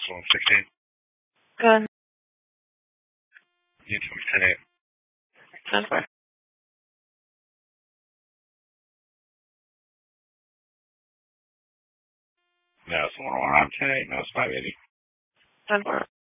on 16. Good. YouTube 10-8. 10-4. No, it's 101. I'm 10-8. No, it's 580. 10-4.